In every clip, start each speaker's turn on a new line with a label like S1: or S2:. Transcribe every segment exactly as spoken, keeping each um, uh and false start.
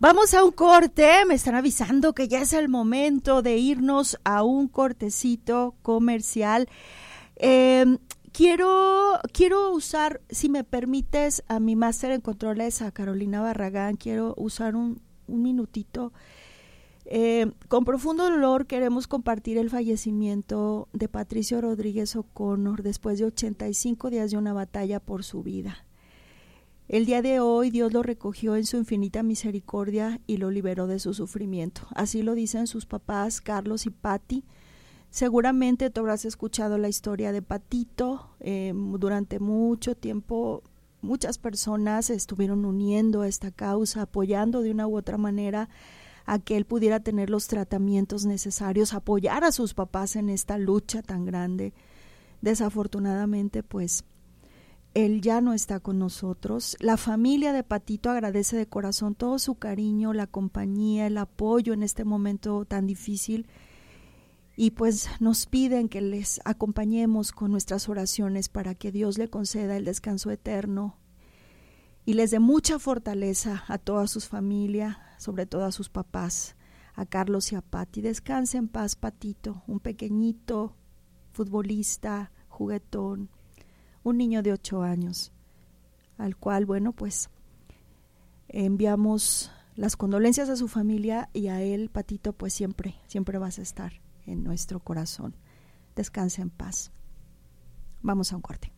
S1: Vamos a un corte, me están avisando que ya es el momento de irnos a un cortecito comercial. Eh, quiero, quiero usar, si me permites, a mi máster en controles, a Carolina Barragán, quiero usar un, un minutito. Eh, con profundo dolor queremos compartir el fallecimiento de Patricio Rodríguez O'Connor después de ochenta y cinco días de una batalla por su vida. El día de hoy Dios lo recogió en su infinita misericordia y lo liberó de su sufrimiento. Así lo dicen sus papás, Carlos y Patti. Seguramente tú habrás escuchado la historia de Patito. Eh, durante mucho tiempo muchas personas estuvieron uniendo a esta causa, apoyando de una u otra manera a que él pudiera tener los tratamientos necesarios, apoyar a sus papás en esta lucha tan grande. Desafortunadamente, pues, él ya no está con nosotros. La familia de Patito agradece de corazón todo su cariño, la compañía, el apoyo en este momento tan difícil, y pues nos piden que les acompañemos con nuestras oraciones para que Dios le conceda el descanso eterno y les dé mucha fortaleza a toda su familia, sobre todo a sus papás, a Carlos y a Patti. Descanse en paz, Patito, un pequeñito futbolista, juguetón, un niño de ocho años, al cual, bueno, pues enviamos las condolencias a su familia, y a él, Patito, pues siempre, siempre vas a estar en nuestro corazón. Descanse en paz. Vamos a un corte.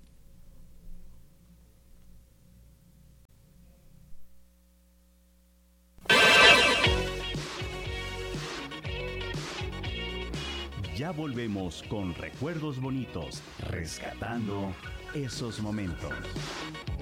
S2: Ya volvemos con recuerdos bonitos, rescatando esos momentos.